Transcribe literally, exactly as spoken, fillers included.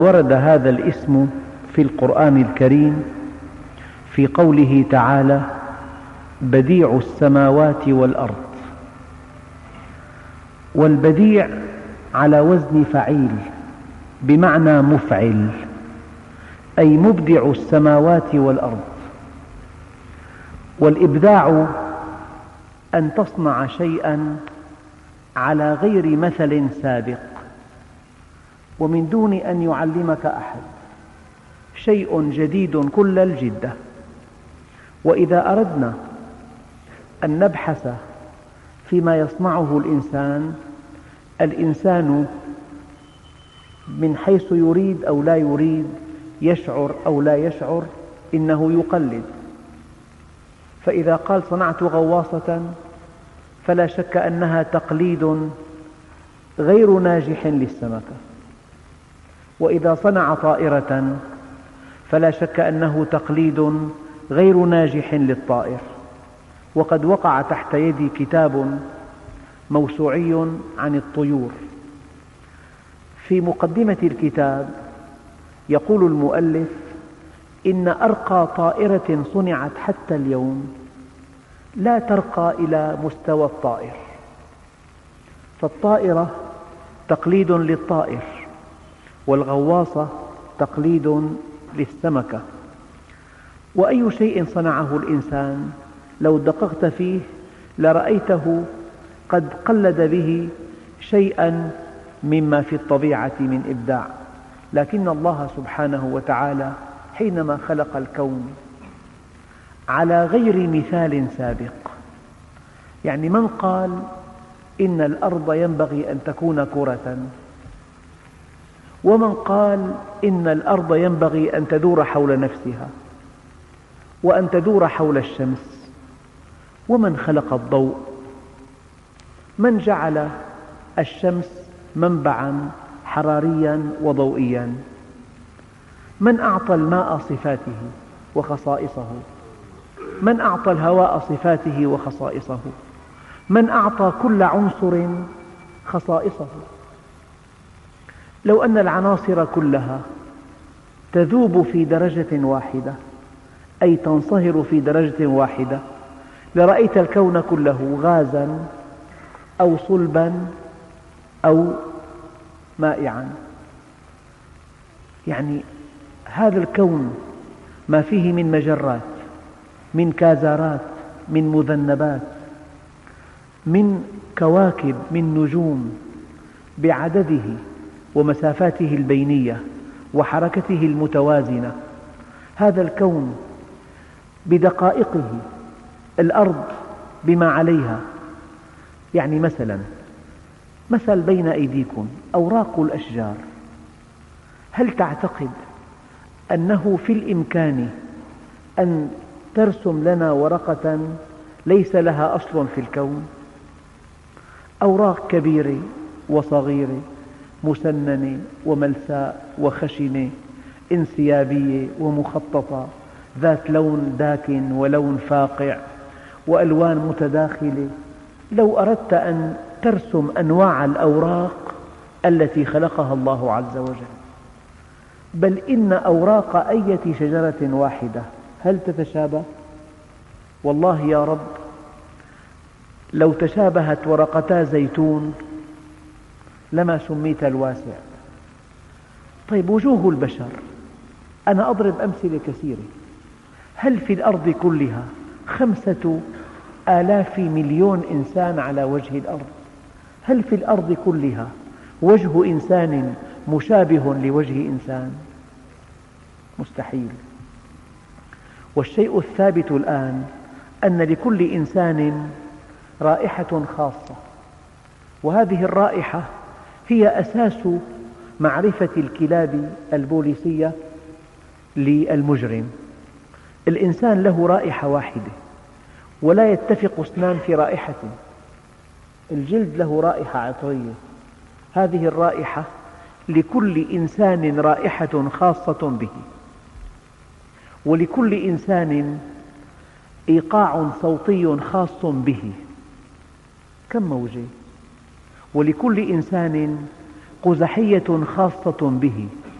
ورد هذا الاسم في القرآن الكريم في قوله تعالى: بديع السماوات والأرض. والبديع على وزن فعيل بمعنى مفعل، أي مبدع السماوات والأرض. والإبداع أن تصنع شيئا على غير مثل سابق ومن دون أن يعلمك أحد، شيء جديد كل الجدة. وإذا أردنا أن نبحث فيما يصنعه الإنسان، الإنسان من حيث يريد أو لا يريد، يشعر أو لا يشعر، إنه يقلد. فإذا قال صنعت غواصة فلا شك أنها تقليد غير ناجح للسمكة، وإذا صنع طائرة فلا شك أنه تقليد غير ناجح للطائر. وقد وقع تحت يدي كتاب موسوعي عن الطيور. في مقدمة الكتاب يقول المؤلف: إن أرقى طائرة صنعت حتى اليوم لا ترقى إلى مستوى الطائر. فالطائرة تقليد للطائر، والغواصة تقليد للسمكة. وأي شيء صنعه الإنسان لو دققت فيه لرأيته قد قلد به شيئا مما في الطبيعة من إبداع. لكن الله سبحانه وتعالى حينما خلق الكون على غير مثال سابق، يعني من قال إن الأرض ينبغي أن تكون كرة، ومن قال إن الأرض ينبغي أن تدور حول نفسها وأن تدور حول الشمس، ومن خلق الضوء، من جعل الشمس منبعا حراريا وضوئيا، من أعطى الماء صفاته وخصائصه، من أعطى الهواء صفاته وخصائصه، من أعطى كل عنصر خصائصه. لو أن العناصر كلها تذوب في درجة واحدة، أي تنصهر في درجة واحدة، لرأيت الكون كله غازا أو صلبا أو مائعا. يعني هذا الكون ما فيه من مجرات، من كازارات، من مذنبات، من كواكب، من نجوم، بعدده ومسافاته البينية وحركته المتوازنة. هذا الكون بدقائقه، الأرض بما عليها. يعني مثلا مثل بين أيديكم أوراق الأشجار، هل تعتقد أنه في الإمكان أن ترسم لنا ورقة ليس لها أصل في الكون؟ أوراق كبيرة وصغيرة، مسننة وملساء وخشنة، انسيابية ومخططة، ذات لون داكن ولون فاقع وألوان متداخلة. لو أردت أن ترسم أنواع الأوراق التي خلقها الله عز وجل، بل إن أوراق أية شجرة واحدة هل تتشابه؟ والله يا رب، لو تشابهت ورقتا زيتون لما سميت الواسع. طيب، وجوه البشر، أنا أضرب أمثلة كثيرة. هل في الأرض كلها خمسة آلاف مليون إنسان على وجه الأرض؟ هل في الأرض كلها وجه إنسان مشابه لوجه إنسان؟ مستحيل. والشيء الثابت الآن أن لكل إنسان رائحة خاصة، وهذه الرائحة هي أساس معرفة الكلاب البوليسية للمجرم. الإنسان له رائحة واحدة ولا يتفق اثنان في رائحة. الجلد له رائحة عطرية، هذه الرائحة لكل إنسان رائحة خاصة به، ولكل إنسان إيقاع صوتي خاص به، كم موجة، ولكل إنسان قزحية خاصة به.